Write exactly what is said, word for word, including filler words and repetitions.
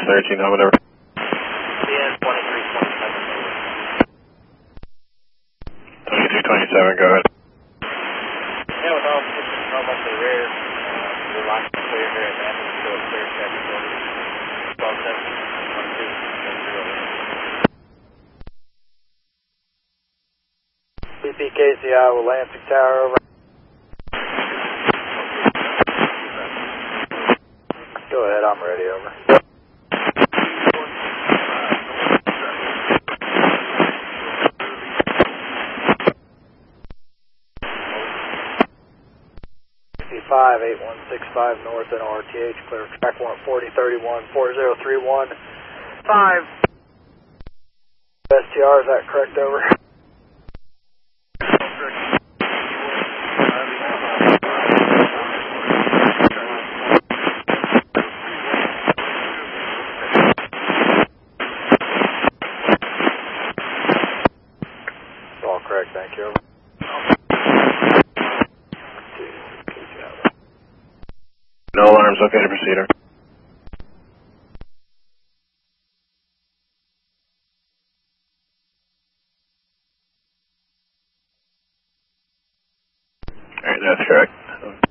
thirteen, how whatever. B N twenty-three twenty-seven. twenty-three twenty-seven, go ahead. Yeah, with all systems home up the rear, uh, we're locked and clear here at Athens, so it's clear traffic order. twelve seven one two one zero. B P K C I with Lansing Tower over. Go ahead, I'm ready, over. five eight one six five north and R T H, clear track one forty thirty-one four zero three one five. S T R, is that correct, over? It's all correct, thank you, over. No alarms, okay to proceed, over. Alright, that's correct.